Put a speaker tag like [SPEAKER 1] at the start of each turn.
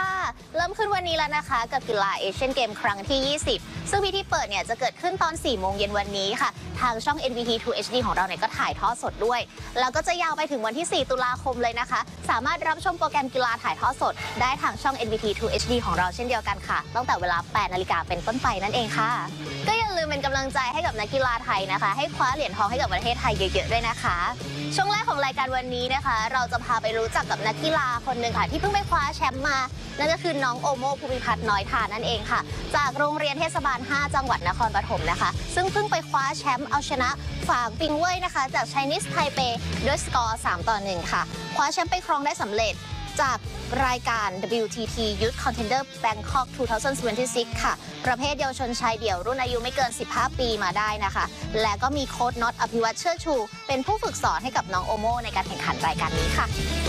[SPEAKER 1] เริ่มขึ้นวันนี้แล้วนะคะกับกีฬาเอเชียนเกมครั้งที่ 20 ซึ่งพิธีเปิดเนี่ยจะเกิดขึ้นตอน 4 โมงเย็นวันนี้ค่ะทางช่อง NVT 2 HD ของเราเนี่ยก็ถ่ายทอดสดด้วยแล้วก็จะยาวไปถึงวันที่ 4 ตุลาคมเลยนะคะสามารถรับชมโปรแกรมกีฬาถ่ายทอดสดได้ทางช่อง NVT 2 HD ของเราเช่นเดียวกันค่ะตั้งแต่เวลา 8 นาฬิกาเป็นต้นไปนั่นเองค่ะก็อย่าลืมเป็นกำลังใจให้กับนักกีฬาไทยนะคะให้คว้าเหรียญทองให้กับประเทศไทยเยอะๆด้วยนะคะช่วงแรกของรายการวันนี้นะคะเราจะพาไปรู้จักกับนักกีฬาคนหนึ่งค่ะที่เพิ่งไปคว้าแชมป์มานั่นก็คือน้องโอโมภูมิพัฒน์น้อยทานั่นเองค่ะจากโรงเรียนเทศบาล 5 จังหวัดนครปฐมนะคะซึ่งเพิ่งไปคว้าแชมป์เอาชนะฝางปิงเว่ยนะคะจาก Chinese Taipei ด้วยสกอร์ 3-1 ค่ะคว้าแชมป์ไปครองได้สำเร็จจากรายการ WTT Youth Contender Bangkok 2026 ค่ะประเภทเยาวชนชายเดี่ยวรุ่นอายุไม่เกิน 15 ปีมาได้นะคะและก็มีโค้ชน็อตอภิวัตรเชิดชูเป็นผู้ฝึกสอนให้กับน้องโอโมในการแข่งขันรายการนี้ค่ะ